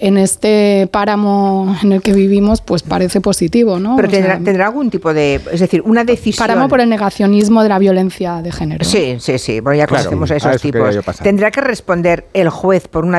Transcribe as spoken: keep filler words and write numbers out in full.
en este páramo en el que vivimos, pues parece positivo, ¿no? Pero tendrá, o sea, tendrá algún tipo de, es decir, una decisión. Páramo por el negacionismo de la violencia de género. Sí, sí, sí, bueno, ya Claro, conocemos a a esos eso quería tipos. yo pasar. Tendrá que responder el juez por una